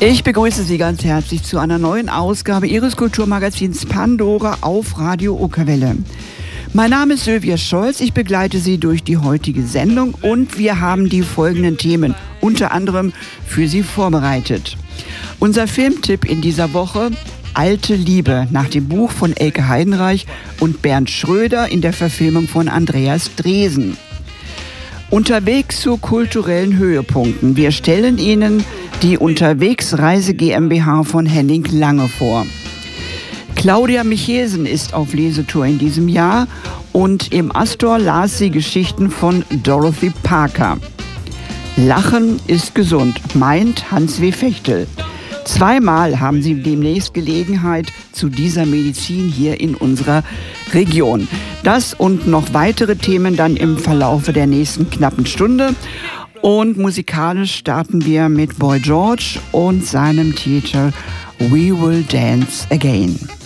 Ich begrüße Sie ganz herzlich zu einer neuen Ausgabe Ihres Kulturmagazins Pandora auf Radio Okerwelle. Mein Name ist Sylvia Scholz, ich begleite Sie durch die heutige Sendung und wir haben die folgenden Themen unter anderem für Sie vorbereitet. Unser Filmtipp in dieser Woche: Alte Liebe, nach dem Buch von Elke Heidenreich und Bernd Schröder in der Verfilmung von Andreas Dresen. Unterwegs zu kulturellen Höhepunkten. Wir stellen Ihnen die Unterwegsreise GmbH von Henning Lange vor. Claudia Michelsen ist auf Lesetour in diesem Jahr und im Astor las sie Geschichten von Dorothy Parker. Lachen ist gesund, meint Hans W. Fechtel. Zweimal haben Sie demnächst Gelegenheit zu dieser Medizin hier in unserer Region. Das und noch weitere Themen dann im Verlaufe der nächsten knappen Stunde. Und musikalisch starten wir mit Boy George und seinem Titel We Will Dance Again.